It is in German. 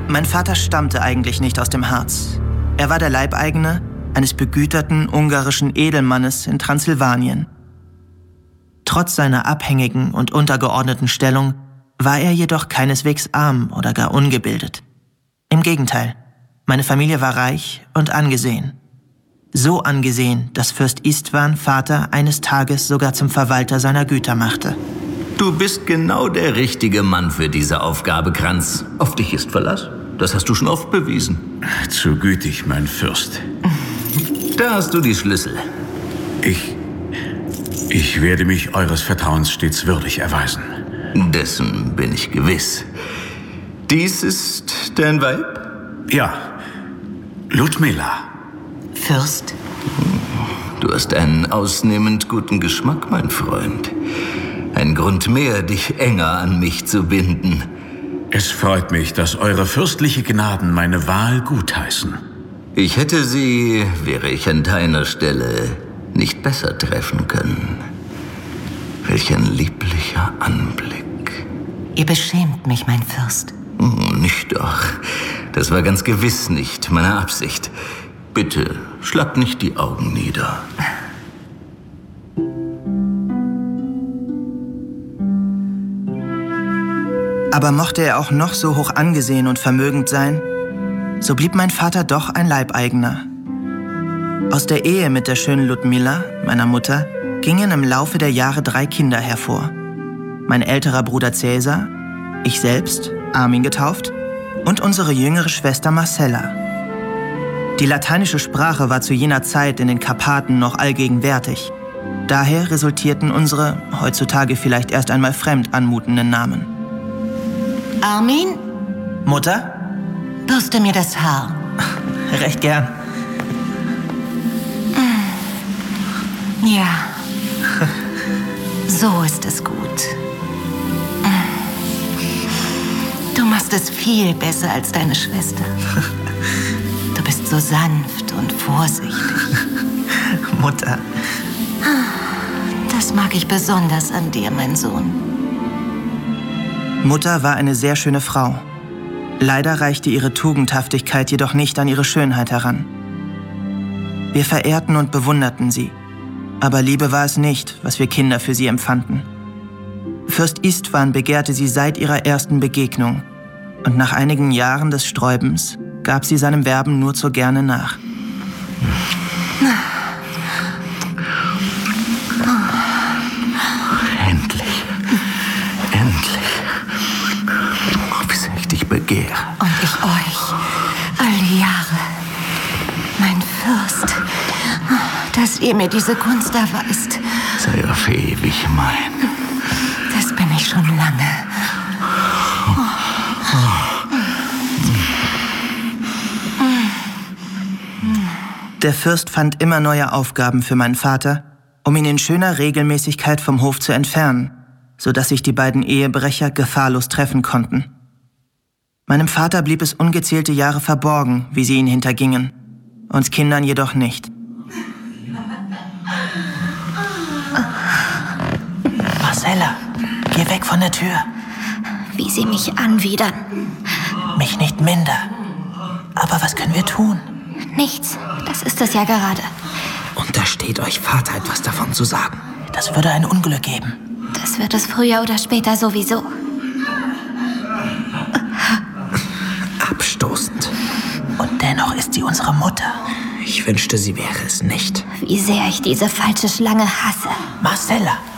Mein Vater stammte eigentlich nicht aus dem Harz. Er war der Leibeigene eines begüterten ungarischen Edelmannes in Transsilvanien. Trotz seiner abhängigen und untergeordneten Stellung war er jedoch keineswegs arm oder gar ungebildet. Im Gegenteil, meine Familie war reich und angesehen. So angesehen, dass Fürst Istvan Vater eines Tages sogar zum Verwalter seiner Güter machte. Du bist genau der richtige Mann für diese Aufgabe, Kranz. Auf dich ist Verlass. Das hast du schon oft bewiesen. Zu gütig, mein Fürst. Da hast du die Schlüssel. Ich werde mich eures Vertrauens stets würdig erweisen. Dessen bin ich gewiss. Dies ist dein Weib? Ja, Ludmilla. Fürst? Du hast einen ausnehmend guten Geschmack, mein Freund. Ein Grund mehr, dich enger an mich zu binden. Es freut mich, dass eure fürstliche Gnaden meine Wahl gutheißen. Ich hätte sie, wäre ich an deiner Stelle, nicht besser treffen können. Welch ein lieblicher Anblick. Ihr beschämt mich, mein Fürst. Nicht doch. Das war ganz gewiss nicht meine Absicht. Bitte, schlag nicht die Augen nieder. Aber mochte er auch noch so hoch angesehen und vermögend sein, so blieb mein Vater doch ein Leibeigener. Aus der Ehe mit der schönen Ludmilla, meiner Mutter, gingen im Laufe der Jahre 3 Kinder hervor. Mein älterer Bruder Cäsar, ich selbst, Armin getauft, und unsere jüngere Schwester Marcella. Die lateinische Sprache war zu jener Zeit in den Karpaten noch allgegenwärtig. Daher resultierten unsere, heutzutage vielleicht erst einmal fremd anmutenden Namen. Armin, Mutter? bürste mir das Haar. Recht gern. Ja, so ist es gut. Du machst es viel besser als deine Schwester. Du bist so sanft und vorsichtig. Mutter. Das mag ich besonders an dir, mein Sohn. Mutter war eine sehr schöne Frau. Leider reichte ihre Tugendhaftigkeit jedoch nicht an ihre Schönheit heran. Wir verehrten und bewunderten sie. Aber Liebe war es nicht, was wir Kinder für sie empfanden. Fürst Istvan begehrte sie seit ihrer ersten Begegnung. Und nach einigen Jahren des Sträubens gab sie seinem Werben nur zu gerne nach. Endlich. Endlich. Oh, wie sehr ich dich begehre. Und ich euch. All die Jahre. Mein Fürst. Dass ihr mir diese Gunst erweist. Sei auf ewig mein. Das bin ich schon lange. Der Fürst fand immer neue Aufgaben für meinen Vater, um ihn in schöner Regelmäßigkeit vom Hof zu entfernen, sodass sich die beiden Ehebrecher gefahrlos treffen konnten. Meinem Vater blieb es ungezählte Jahre verborgen, wie sie ihn hintergingen, uns Kindern jedoch nicht. Marcella, geh weg von der Tür. Wie sie mich anwidern. Mich nicht minder. Aber was können wir tun? Nichts, das ist es ja gerade. Untersteht euch Vater etwas davon zu sagen. Das würde ein Unglück geben. Das wird es früher oder später sowieso. Abstoßend. Und dennoch ist sie unsere Mutter. Ich wünschte, sie wäre es nicht. Wie sehr ich diese falsche Schlange hasse. Marcella,